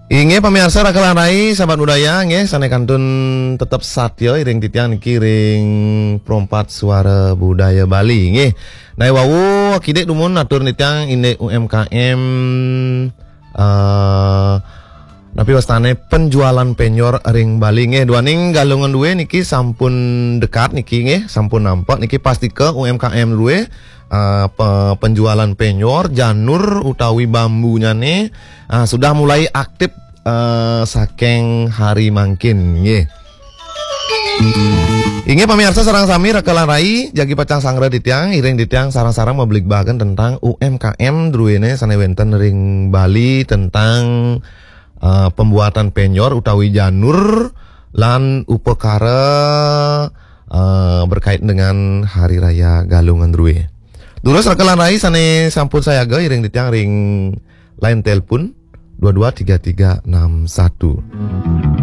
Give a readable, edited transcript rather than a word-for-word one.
Inge pamirsa rakalan rai sahabat budaya nge sane kantun tetap satya iring titian kiring perompat suara budaya Bali nge. Nai wawu kidek dumun atur nitiang inde UMKM tapi wastane penjualan penyor ring Bali nge. Duaning galungan duwe niki sampun dekat niki nge, sampun nampak niki pasti ke UMKM duwe penjualan penyor janur utawi bambunya nih sudah mulai aktif saking hari mangkin nggih. Inge pamirsa sarang sami rekalan rai jagi pacang sangre ditiang iring ditiang sarang-sarang membalik bagan tentang UMKM druene sane wenten ring Bali tentang pembuatan penyor utawi janur lan upekara berkait dengan hari raya Galungan Druwe. Dulu rekalan rai sane sampun saya ge iring ditiang ring line telepon 223361.